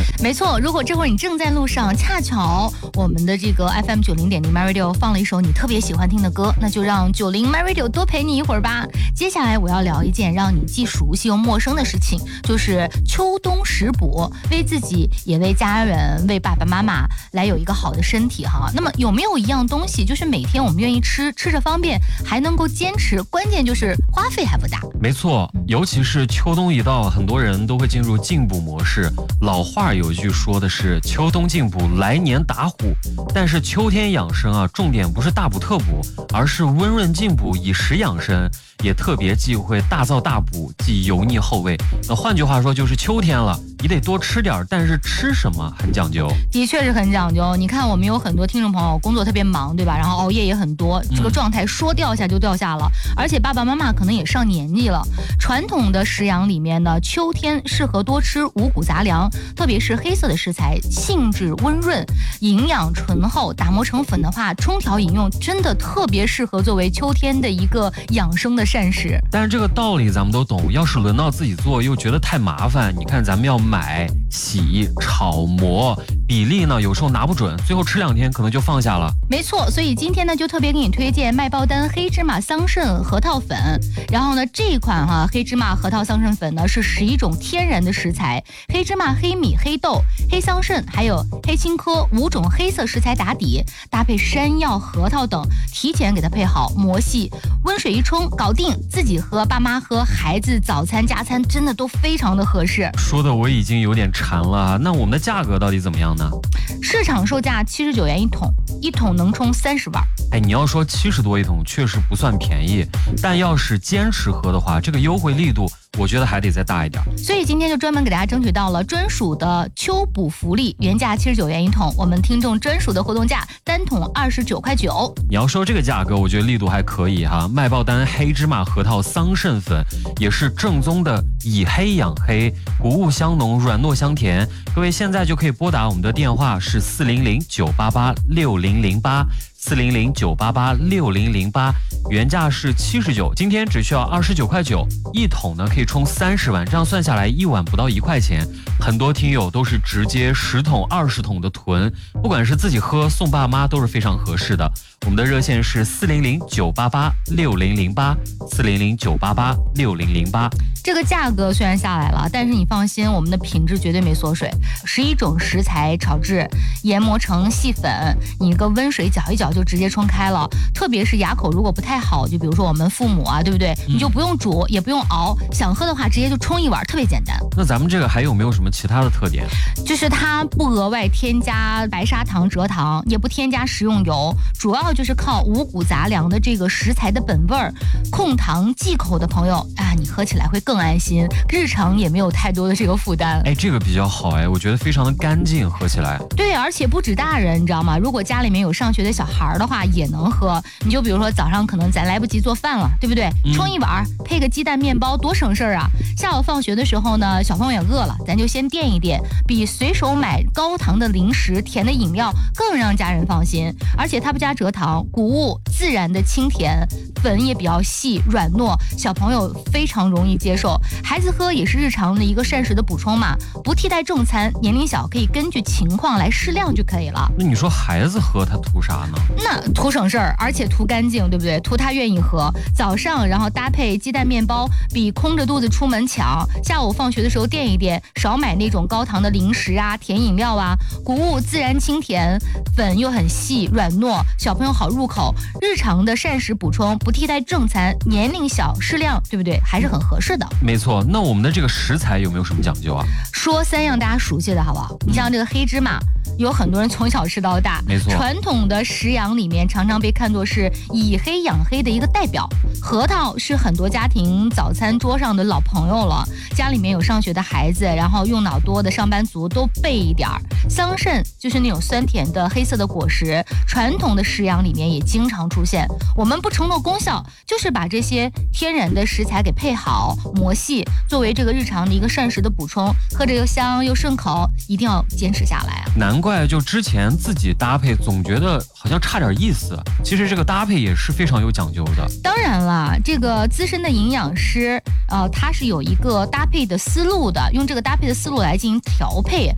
没错，如果这会儿你正在路上，恰巧我们的这个 FM90.0 MyRadio 放了一首你特别喜欢听的歌，那就让90 MyRadio 多陪你一会儿吧。接下来我要聊一件让你既熟悉又陌生的事情，就是秋冬食补，为自己也为家人、为爸爸妈妈来有一个好的身体哈。那么有没有一样东西，就是每天我们愿意吃，吃着方便，还能够坚持，关键就是花费还不大。 没错，尤其是秋冬一到，很多人都会进入进补模式。老话有一句说的是秋冬进补，来年打虎。但是秋天养生啊，重点不是大补特补，而是温润进补，以食养生，也特别忌讳大燥大补，忌油腻厚味。那换句话说，就是秋天了，你得多吃点，但是吃什么很讲究。 的确是很讲究。你看我们有很多听众朋友工作特别忙，对吧？然后熬夜也很多，这个状态说掉下就掉下了。而且爸爸妈妈可能也上年纪了。传统的食养里面呢，秋天适合多吃五谷杂粮，特别是黑色的食材，性质温润，营养醇厚，打磨成粉的话，冲调饮用，真的特别适合作为秋天的一个养生的膳食。 但是这个道理咱们都懂，要是轮到自己做又觉得太麻烦。你看咱们要买、洗、炒、磨，比例呢有时候拿不准，最后吃2天可能就放下了。 没错，所以今天呢就特别给你推荐麦爆丹黑芝麻桑葚核桃粉。然后呢这一款黑芝麻核桃桑葚粉呢是11种天然的食材，黑芝麻、黑米、黑豆、黑桑葚还有黑青稞5种黑色食材打底，搭配山药、核桃等，提前给它配好，磨细，温水一冲，搞定。自己喝、爸妈喝、孩子早餐、加餐，真的都非常的合适。 说的我已经有点馋了。那我们的价格到底怎么样呢？ 市场售价79元一桶，一桶能冲30碗。 你要说70多一桶确实不算便宜，但要是坚持喝的话，这个优惠力度我觉得还得再大一点。 所以今天就专门给大家争取到了专属的秋补福利，原价79元一桶，我们听众专属的活动价，单桶29.9块。 你要说这个价格，我觉得力度还可以哈。麦爆丹黑芝麻核桃桑葚粉也是正宗的以黑养黑，谷物香浓，软糯香甜。各位现在就可以拨打我们的电话是400-988-6008。400-988-6008，原价是79，今天只需要29.9块，一桶呢可以冲30碗，这样算下来一碗不到1块钱。很多听友都是直接10桶、20桶的囤，不管是自己喝送爸妈都是非常合适的。我们的热线是400-988-6008，400-988-6008。 这个价格虽然下来了，但是你放心，我们的品质绝对没缩水。11种食材炒制，研磨成细粉，你一个温水搅一搅就直接冲开了。特别是牙口如果不太好，就比如说我们父母啊，对不对？你就不用煮，也不用熬，想喝的话直接就冲一碗，特别简单。 那咱们这个还有没有什么其他的特点？ 就是它不额外添加白砂糖、蔗糖，也不添加食用油，主要就是靠五谷杂粮的这个食材的本味儿，控糖忌口的朋友啊，你喝起来会更安心，日常也没有太多的这个负担。 这个比较好我觉得非常的干净，喝起来。 对，而且不止大人，你知道吗？如果家里面有上学的小孩的话，也能喝。你就比如说早上可能咱来不及做饭了，对不对？冲一碗，配个鸡蛋面包，多省事儿啊！下午放学的时候呢，小朋友也饿了，咱就先垫一垫，比随手买高糖的零食、甜的饮料更让家人放心。而且它不加蔗糖，谷物自然的清甜，粉也比较细软糯，小朋友非常容易接受。孩子喝也是日常的一个膳食的补充嘛，不替代正餐，年龄小可以根据情况来适量就可以了。 那你说孩子喝他图啥呢？ 那图省事儿，而且图干净，对不对？图他愿意喝。早上然后搭配鸡蛋面包，比空着肚子出门强。下午放学的时候垫一垫，少买那种高糖的零食啊、甜饮料啊。谷物自然清甜，粉又很细软糯，小朋友好入口。日常的膳食补充，不替代正餐，年龄小适量，对不对？还是很合适的。 没错，那我们的这个食材有没有什么讲究啊？ 说3样大家熟悉的好不好？你像这个黑芝麻，有很多人从小吃到大， 没错。 传统的食养里面常常被看作是以黑养黑的一个代表。核桃是很多家庭早餐桌上的老朋友了，家里面有上学的孩子，然后用脑多的上班族都备一点儿。桑葚就是那种酸甜的黑色的果实，传统的食养里面也经常出现。我们不承诺功效，就是把这些天然的食材给配好磨细，作为这个日常的一个膳食的补充，喝着又香又顺口，一定要坚持下来啊！ 难怪就之前自己搭配总觉得好像差点意思，其实这个搭配也是非常有讲究的。 当然啦，这个资深的营养师他是有一个搭配的思路的，用这个搭配的思路来进行调配，